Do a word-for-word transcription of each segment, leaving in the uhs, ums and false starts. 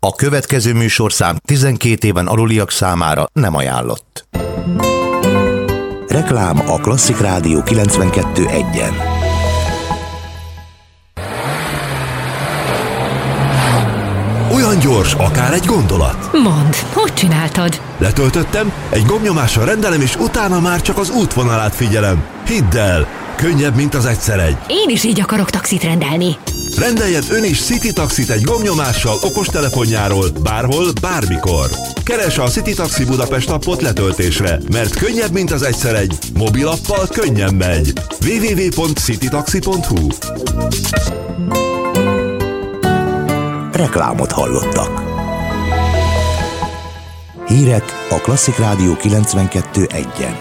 A következő műsorszám tizenkét éven aluliak számára nem ajánlott. Reklám a Klasszik Rádió kilencvenkettő egyen. Olyan gyors, akár egy gondolat. Mondd, hogy csináltad? Letöltöttem, egy gombnyomással rendelem, és utána már csak az útvonalát figyelem. Hidd el, könnyebb, mint az egyszer egy. Én is így akarok taxit rendelni. Rendeljen ön is City Taxit egy gombnyomással okostelefonjáról, bárhol, bármikor. Keresse a City Taxi Budapest appot letöltésre, mert könnyebb, mint az egyszer egy. Mobilappal könnyen megy. double-u double-u double-u pont citytaxi pont hu. Reklámot hallottak. Hírek a Klasszik Rádió kilencvenkettő egyen.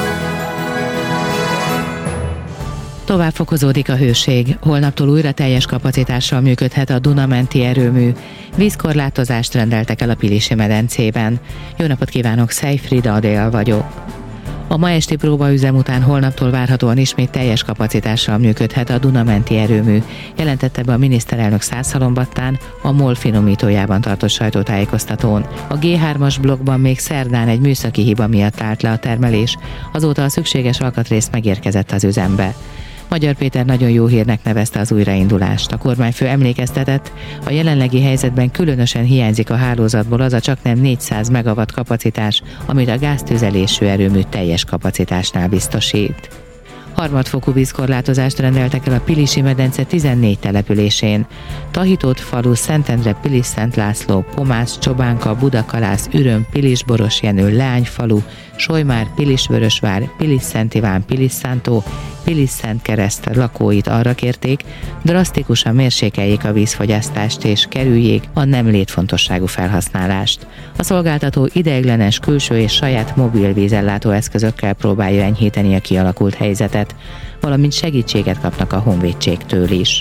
Tovább fokozódik a hőség. Holnaptól újra teljes kapacitással működhet a Duna-menti erőmű. Vízkorlátozást rendeltek el a Pilisi medencében. Jó napot kívánok, Szejfrida Adél vagyok. A ma esti próbaüzem után holnaptól várhatóan ismét teljes kapacitással működhet a Duna-menti erőmű, jelentette be a miniszterelnök Szászhalombattán a MOL finomítójában tartott sajtótájékoztatón. A gé hármas blokkban még szerdán egy műszaki hiba miatt állt le a termelés, azóta a szükséges alkatrész megérkezett az üzembe. Magyar Péter nagyon jó hírnek nevezte az újraindulást. A kormányfő emlékeztetett, a jelenlegi helyzetben különösen hiányzik a hálózatból az a csaknem négyszáz megawatt kapacitás, amit a gáztüzelésű erőmű teljes kapacitásnál biztosít. Harmadfokú vízkorlátozást rendeltek el a Pilisi medence tizennégy településén. Tahitót falu, Szentendre, Pilis Szent László, Pomász, Csobánka, Budakalász, Üröm, Pilis-Borosjenő, Leányfalu, Solymár, Pilis-Vörösvár, Pilis-Szent Iván, Pilis-Szántó, Pilis-Szentkereszt lakóit arra kérték, drasztikusan mérsékeljék a vízfogyasztást és kerüljék a nem létfontosságú felhasználást. A szolgáltató ideiglenes külső és saját mobil vízellátó eszközökkel próbálja enyhíteni a kialakult helyzetet, valamint segítséget kapnak a honvédségtől is.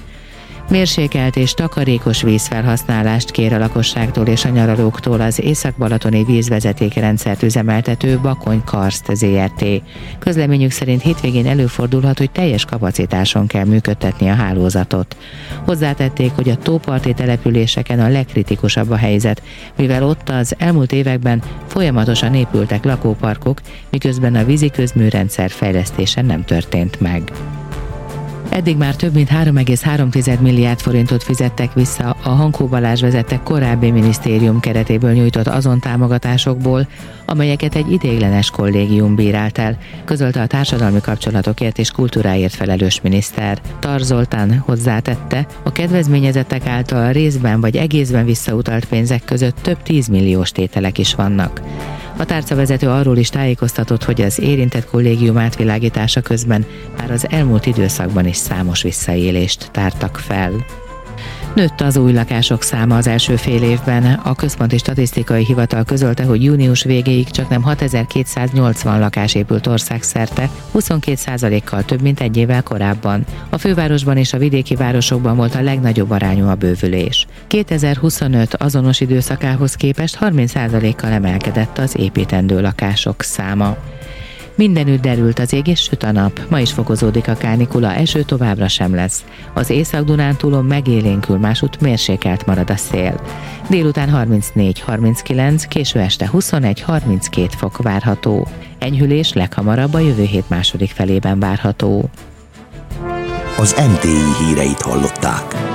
Mérsékelt és takarékos vízfelhasználást kér a lakosságtól és a nyaralóktól az Észak-Balatoni vízvezetékrendszert üzemeltető Bakony Karszt zé er té. Közleményük szerint hétvégén előfordulhat, hogy teljes kapacitáson kell működtetni a hálózatot. Hozzátették, hogy a tóparti településeken a legkritikusabb a helyzet, mivel ott az elmúlt években folyamatosan épültek lakóparkok, miközben a vízi közműrendszer fejlesztése nem történt meg. Eddig már több mint három egész három milliárd forintot fizettek vissza a Hankó Balázs vezette korábbi minisztérium keretéből nyújtott azon támogatásokból, amelyeket egy ideiglenes kollégium bírált el, közölte a társadalmi kapcsolatokért és kultúráért felelős miniszter. Tar Zoltán hozzátette, a kedvezményezettek által részben vagy egészben visszautalt pénzek között több tízmilliós tételek is vannak. A tárcavezető arról is tájékoztatott, hogy az érintett kollégium átvilágítása közben már az elmúlt időszakban is számos visszaélést tártak fel. Nőtt az új lakások száma az első fél évben. A Központi Statisztikai Hivatal közölte, hogy június végéig csaknem hatezer-kétszáznyolcvan lakás épült országszerte, huszonkét százalékkal több, mint egy évvel korábban. A fővárosban és a vidéki városokban volt a legnagyobb arányú a bővülés. kétezer-huszonöt azonos időszakához képest harminc százalékkal emelkedett az építendő lakások száma. Mindenütt derült az ég és süt a nap, ma is fokozódik a kánikula, eső továbbra sem lesz. Az Észak-Dunántúlon megélénkül, másút mérsékelt marad a szél. Délután harmincnégy-harminckilenc, késő este huszonegy-harminckét fok várható. Enyhülés leghamarabb a jövő hét második felében várható. Az em té i híreit hallották.